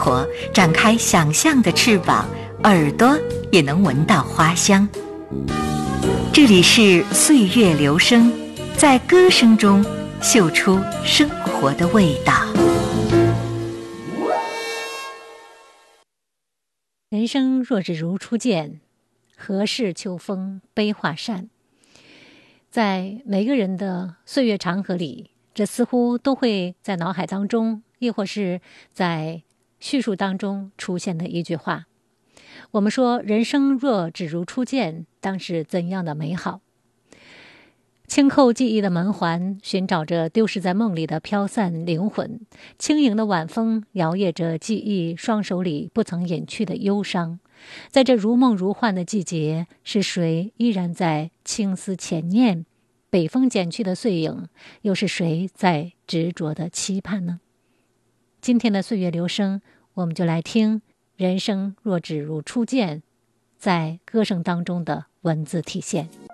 活，展开想象的翅膀，耳朵也能闻到花香。这里是岁月流声，在歌声中嗅出生活的味道。 人生若只如初见，何事秋风悲画扇。在每个人的岁月长河里，这似乎都会在脑海当中，亦或是在叙述当中出现的一句话。我们说人生若只如初见，当是怎样的美好。轻叩记忆的门环，寻找着丢失在梦里的飘散灵魂。轻盈的晚风摇曳着记忆双手里不曾隐去的忧伤。在这如梦如幻的季节，是谁依然在青思前念？北风剪去的碎影，又是谁在执着的期盼呢？今天的岁月流声，我们就来听人生若只如初见在歌声当中的文字体现。